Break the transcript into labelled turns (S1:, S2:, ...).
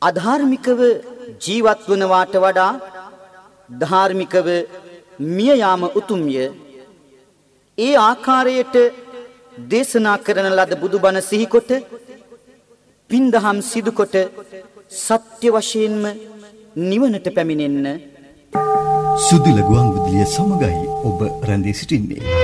S1: අධාර්මිකව ජීවත් වනවාට වඩා ධාර්මිකව මිය යාම උතුම්ය. ඒ ආකාරයට දේශනා කරන ලද බුදුබණ සිහිකොට පින්දහම් සිදුකොට සත්‍ය වශයෙන්ම නිවනට පැමිණෙන්න.
S2: සුදුල ගුවන් විදුලිය සමගයි ඔබ රැඳී සිටින්නේ.